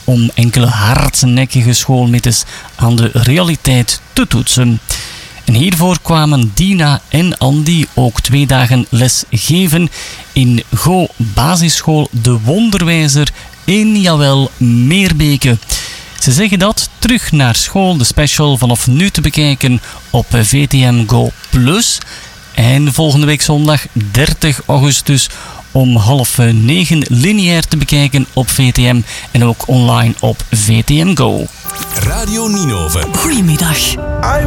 om enkele hardnekkige schoolmythes aan de realiteit te toetsen. En hiervoor kwamen Dina en Andy ook 2 dagen les geven in Go Basisschool De Wonderwijzer in, jawel, Meerbeke. Ze zeggen dat terug naar school, de special vanaf nu te bekijken op VTM Go Plus. En volgende week zondag 30 augustus om 8:30 lineair te bekijken op VTM en ook online op VTM Go. Radio Ninove. Goedemiddag.